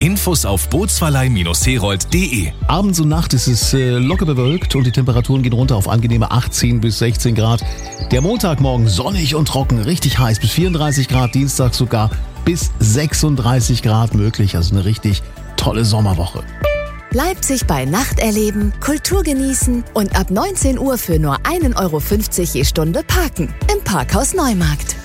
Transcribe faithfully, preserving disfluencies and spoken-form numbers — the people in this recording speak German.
Infos auf bootsverleih Bindestrich herold punkt de. Abends und Nacht ist es äh, locker bewölkt und die Temperaturen gehen runter auf angenehme achtzehn bis sechzehn Grad. Der Montagmorgen sonnig und trocken, richtig heiß bis vierunddreißig Grad, Dienstag sogar bis sechsunddreißig Grad möglich. Also eine richtig tolle Sommerwoche. Leipzig bei Nacht erleben, Kultur genießen und ab neunzehn Uhr für nur ein Euro fünfzig je Stunde parken im Parkhaus Neumarkt.